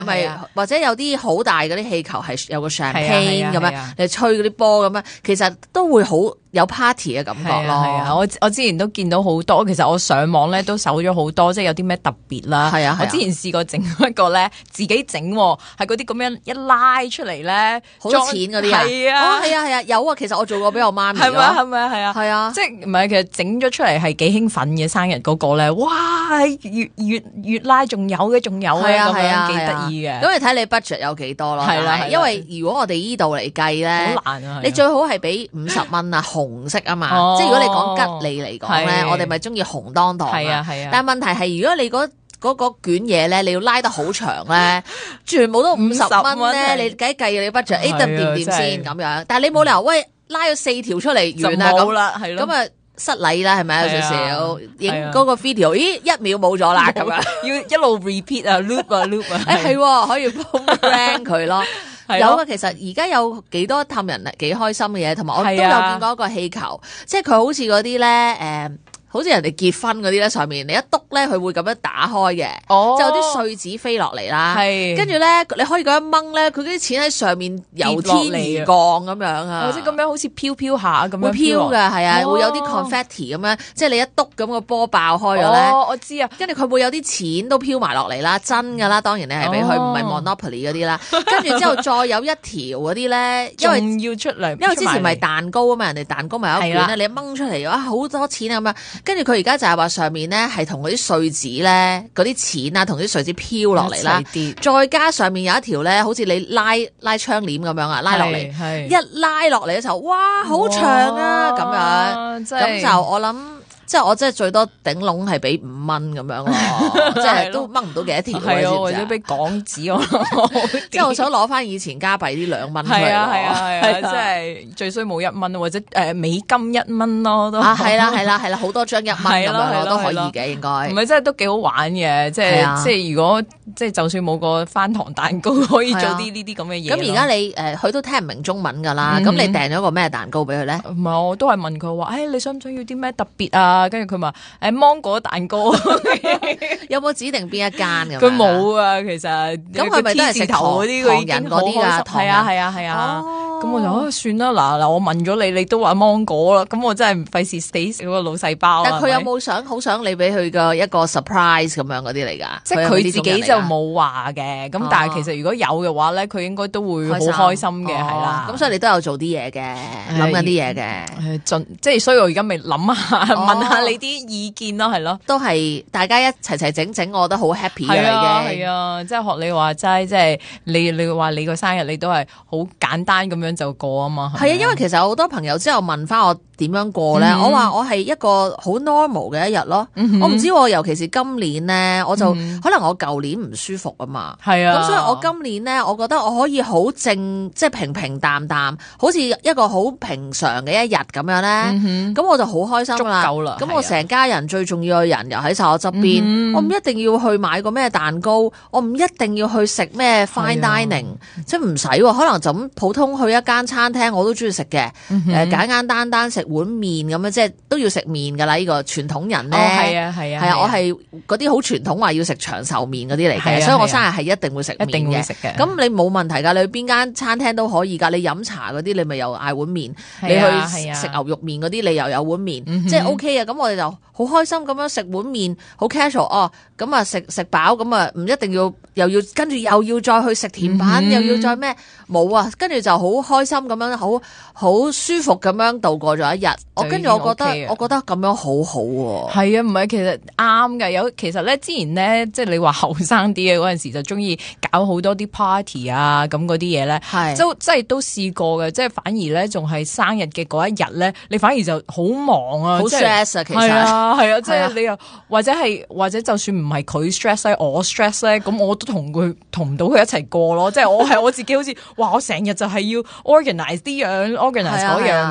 咪或者有啲好大嗰啲氣球係有個 champagne 咁樣，你吹嗰啲波咁樣，其實都會好有 party 嘅感覺咯。 係啊，我之前都見到好多，其實我上網咧都搜咗好多，即係有啲咩特別啦。係啊，我之前試過整一個咧，自己整係嗰啲咁樣一拉出嚟咧， 好多錢嗰啲啊。係啊，係啊，有啊。其實我做過俾我媽咪。 係咪？係咪？係啊， 係啊。 即係唔係？其實整咗出嚟係幾興奮嘅，生日嗰個咧，哇！越拉仲有嘅，仲有嘅咁樣，幾得意嘅。 咁你睇你 budget 有幾多咯？係啦，因為如果我哋依度嚟計咧， 好難啊。 你最好係俾50蚊啊，紅色啊嘛。即係如果你講吉利嚟講咧，我哋咪中意紅當當。係啊係啊。但係問題係，如果你嗰個卷嘢咧，你要拉得好長咧，全部都50蚊咧，你計你 budget 得掂先咁樣。但係你冇理由拉咗4條出嚟完啦咁，咁啊失禮啦係咪有少少影嗰個 video？ 咦，1秒冇咗啦咁樣， 要一路 repeat 啊 loop 啊 loop 啊。 係可以 brand 佢咯。有啊，其實而家有幾多氹人幾開心嘅嘢，同埋我都有見過一個氣球，即係佢好似嗰啲咧好似人哋結婚嗰啲咧，上面你一篤咧，佢會咁樣打開嘅，就有啲碎紙飛落嚟啦。跟住咧，你可以咁樣掹咧，佢啲錢喺上面由天而降咁樣啊， 或者咁樣好似飄下咁樣會飄㗎，係啊，會有啲 confetti 咁樣，即係你一篤咁個波爆開咗咧。 我知啊，跟住佢會有啲錢都飄埋落嚟啦，真㗎啦，當然你係俾佢，唔係 Monopoly 嗰啲啦。跟住之後再有一條嗰啲咧，因為要出嚟， 因為之前咪蛋糕啊嘛，人哋蛋糕咪有一卷咧，你掹出嚟好多錢啊咁樣。跟住佢而家就係話上面咧係同嗰啲碎紙咧，嗰啲錢啊同啲碎紙飄落嚟啦，再加上面有一條咧，好似你拉窗簾咁樣啊，拉落嚟，一拉落嚟嘅時候，哇，好長啊咁樣，咁就我諗。即係我真係最多頂籠係俾5蚊咁樣咯，即係都掹唔到幾多條， 係啊，或者俾港紙我， 即係我想攞翻以前加幣啲2蚊出嚟咯， 係啊，即係最衰冇1蚊，或者美金1蚊咯，都係啦，好多張1蚊咁樣都可以嘅，應該唔係真係都幾好玩嘅，即係如果即係就算冇個翻糖蛋糕，可以做啲呢啲咁嘅嘢。 咁而家你佢都聽唔明中文㗎啦，咁你訂咗個咩蛋糕俾佢咧？ 唔係，我都係問佢話，你想唔想要啲咩特別啊？跟住佢話芒果蛋糕， 有冇指定邊一間咁？ 佢冇啊，其實咁佢咪都係食頭嗰啲，唐人嗰啲㗎？ 係啊。咁我就算啦，嗱，我問咗你都話芒果啦，咁我真係費事死嗰個腦細胞。 但佢有冇好想你俾佢嘅一個 surprise 咁樣嗰啲嚟㗎？ 即係佢自己就冇話嘅，咁但係其實如果有嘅話咧，佢應該都會好開心嘅，係啦。 咁所以你都有做啲嘢嘅，諗緊啲嘢嘅。 即係所以我而家咪諗下，問下你啲意見咯，係咯。 都係大家一齊整，我覺得好 happy 嘅。 係啊，即係學你話齋，即係你話你個生日你都係好簡單咁樣就過啊嘛。 係啊，因為其實好多朋友之後問翻我點樣過咧，我話我係一個好 normal 嘅一日咯。我唔知，尤其是今年咧，我就可能我舊年唔舒服啊嘛。係啊，咁所以我今年咧，我覺得我可以好靜，即係平平淡淡，好似一個好平常嘅一日咁樣咧。咁我就好開心啦。足夠啦。咁我成家人最重要嘅人又喺晒我側邊，我唔一定要去買個咩蛋糕，我唔一定要去食咩 fine dining，即係唔使，可能就咁普通去一間餐廳我都中意食嘅。簡簡單單食碗麵咁樣，即係都要食麵噶啦。呢個傳統人咧，係啊，我係嗰啲好傳統話要食長壽麵嗰啲嚟嘅，所以我生日係一定會食麵嘅。一定會食嘅。咁你冇問題噶，你去邊間餐廳都可以噶。你飲茶嗰啲，你咪又嗌碗麵；你去食牛肉麵嗰啲，你又有碗麵，即係 OK 啊。咁我哋就好開心咁樣食碗麵，好 casual 哦。咁啊食飽，咁啊唔一定要又要跟住又要再去食甜品，又要再咩冇啊？跟住就好開心咁樣，好舒服咁樣度過咗一日。跟住我覺得咁樣好好喎。係啊，唔係其實啱嘅。其實咧之前咧，即係你話後生啲嘅嗰陣時，就中意搞好多啲 party 啊咁嗰啲嘢咧，即係都試過嘅。即係反而咧，仲係生日嘅嗰一日咧，你反而就好忙啊，好 stress 啊。其實係啊，即係你又或者就算唔係佢 stress 咧，我 stress 咧，咁我都同唔到佢一齊過咯。即係我係我自己好似哇，我成日就係要 organize 啲樣，organize 嗰樣咁樣。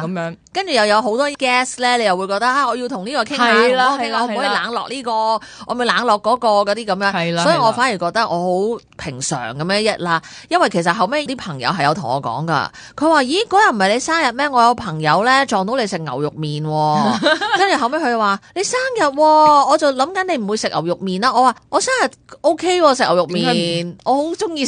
跟住又有好多 guest 咧，你又會覺得我要同呢個傾下， 係啦， 我唔可以冷落呢個，我咪冷落嗰個嗰啲咁樣。 係啦， 所以我反而覺得我好平常咁樣啦。因為其實後尾啲朋友係有同我講噶，佢話：咦，嗰日唔係你生日咩？我有朋友咧撞到你食牛肉麵，跟住後尾佢話你生日，我就諗緊你唔會食牛肉麵啦。我話我生日 OK 食牛肉麵，我好中意。